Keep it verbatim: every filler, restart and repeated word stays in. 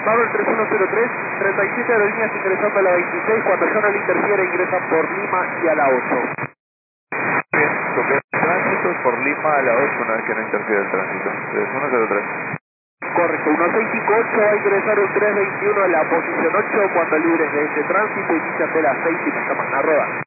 Babel tres uno cero tres, treinta y siete aerolíneas ingresando a la veintiséis, cuando ya no le interfiere ingresan por Lima y a la ocho. Bien, copiar tránsito por Lima a la ocho una vez que no interfiere el tránsito. tres uno cero tres. Correcto, uno seis cinco ocho va a ingresar un tres veintiuno a la posición ocho cuando libres de este tránsito, inician de las seis y me llaman a rodar.